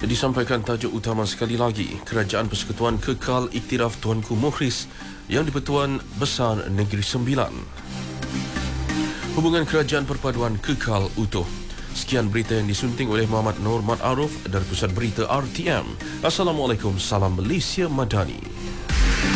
Disampaikan tajuk utama sekali lagi, Kerajaan Persekutuan kekal iktiraf Tuanku Mukhris yang di-Pertuan Besar Negeri Sembilan. Hubungan kerajaan perpaduan kekal utuh. Sekian berita yang disunting oleh Muhammad Nur Mat Aruf dari Pusat Berita RTM. Assalamualaikum, salam Malaysia Madani.